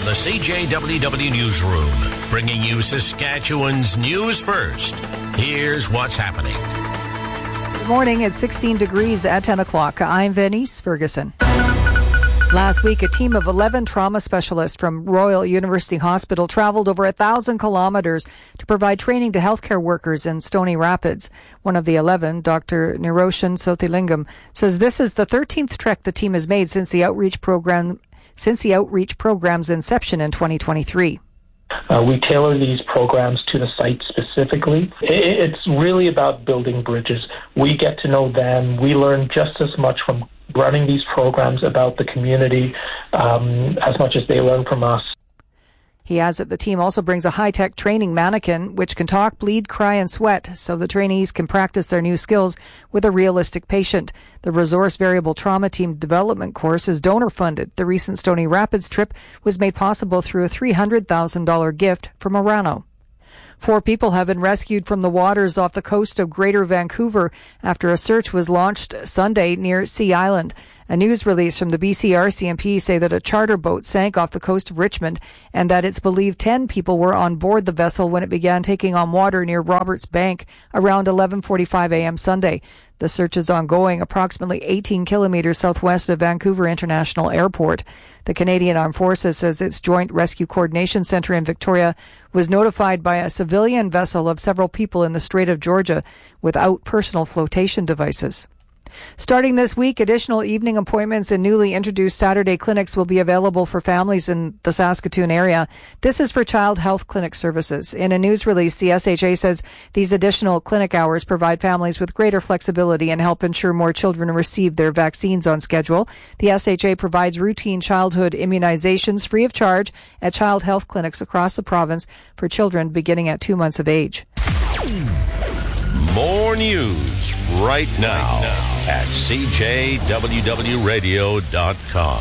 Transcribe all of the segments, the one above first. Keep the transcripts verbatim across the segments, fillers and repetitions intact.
the C J W W Newsroom, bringing you Saskatchewan's news first. Here's what's happening. Good morning. It's sixteen degrees at ten o'clock. I'm Venice Ferguson. Last week, a team of eleven trauma specialists from Royal University Hospital traveled over a thousand kilometers to provide training to healthcare workers in Stony Rapids. One of the eleven, Doctor Niroshan Sothilingam, says this is the thirteenth trek the team has made since the outreach program, since the outreach program's inception in twenty twenty-three. Uh, we tailor these programs to the site specifically. It's really about building bridges. We get to know them. We learn just as much from running these programs about the community um, as much as they learn from us. He adds that the team also brings a high-tech training mannequin which can talk, bleed, cry, and sweat so the trainees can practice their new skills with a realistic patient. The Resource Variable Trauma Team Development course is donor-funded. The recent Stony Rapids trip was made possible through a three hundred thousand dollars gift from Orano. Four people have been rescued from the waters off the coast of Greater Vancouver after a search was launched Sunday near Sea Island. A news release from the B C R C M P say that a charter boat sank off the coast of Richmond and that it's believed ten people were on board the vessel when it began taking on water near Roberts Bank around eleven forty-five a.m. Sunday. The search is ongoing approximately eighteen kilometers southwest of Vancouver International Airport. The Canadian Armed Forces says its Joint Rescue Coordination Centre in Victoria was notified by a civilian vessel of several people in the Strait of Georgia without personal flotation devices. Starting this week, additional evening appointments in newly introduced Saturday clinics will be available for families in the Saskatoon area. This is for child health clinic services. In a news release, the S H A says these additional clinic hours provide families with greater flexibility and help ensure more children receive their vaccines on schedule. The S H A provides routine childhood immunizations free of charge at child health clinics across the province for children beginning at two months of age. More news right now at C J W W radio dot com.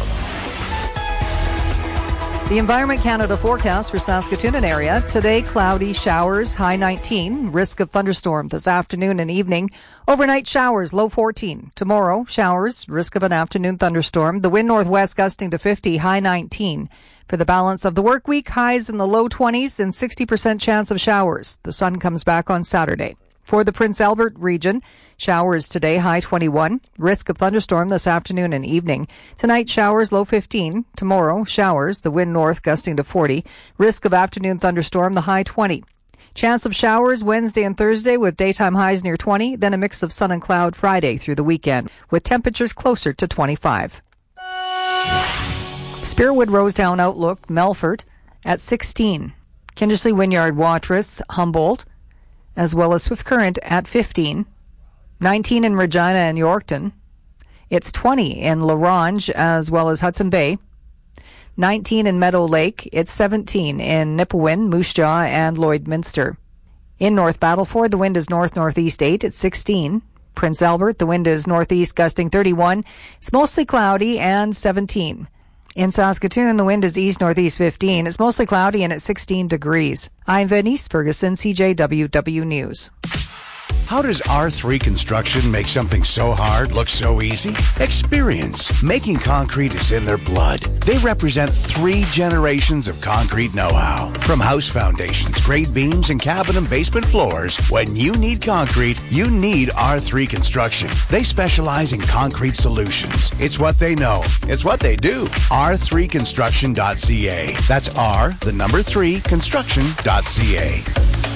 The Environment Canada forecast for Saskatoon and area. Today, cloudy showers, high nineteen. Risk of thunderstorm this afternoon and evening. Overnight showers, low fourteen. Tomorrow, showers, risk of an afternoon thunderstorm. The wind northwest gusting to fifty, high nineteen. For the balance of the work week, highs in the low twenties and sixty percent chance of showers. The sun comes back on Saturday. For the Prince Albert region, showers today, high twenty-one. Risk of thunderstorm this afternoon and evening. Tonight, showers, low fifteen. Tomorrow, showers, the wind north gusting to forty. Risk of afternoon thunderstorm, the high twenty. Chance of showers Wednesday and Thursday with daytime highs near twenty, then a mix of sun and cloud Friday through the weekend, with temperatures closer to twenty-five. Spearwood Rosedown Outlook, Melfort at sixteen. Kindersley Wynyard Watrous, Humboldt, as well as Swift Current at fifteen. nineteen in Regina and Yorkton. It's twenty in La Ronge as well as Hudson Bay. nineteen in Meadow Lake. It's seventeen in Nipawin, Moose Jaw, and Lloydminster. In North Battleford, the wind is north-northeast eight. It's sixteen. Prince Albert, the wind is northeast gusting thirty-one. It's mostly cloudy and seventeen. In Saskatoon, the wind is east-northeast fifteen. It's mostly cloudy and it's sixteen degrees. I'm Venice Ferguson, C J W W News. How does R three Construction make something so hard look so easy? Experience. Making concrete is in their blood. They represent three generations of concrete know-how. From house foundations, grade beams, and cabin and basement floors, when you need concrete, you need R three Construction. They specialize in concrete solutions. It's what they know. It's what they do. R three construction dot C A. That's R, the number three, construction dot C A.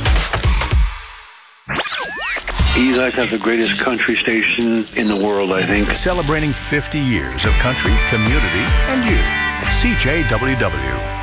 You guys have the greatest country station in the world, I think. Celebrating fifty years of country, community, and you. C J W W.